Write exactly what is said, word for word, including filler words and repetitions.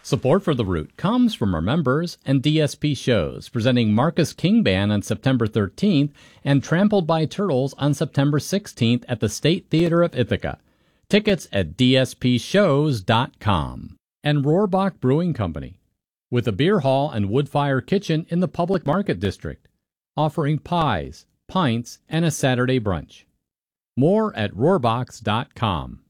Support for The Root comes from our members and D S P shows, presenting Marcus King Band on September thirteenth and Trampled by Turtles on September sixteenth at the State Theater of Ithaca. Tickets at d s p shows dot com. And Rohrbach Brewing Company, with a beer hall and wood-fire kitchen in the Public Market District, offering pies, pints, and a Saturday brunch. More at rohrbachs dot com.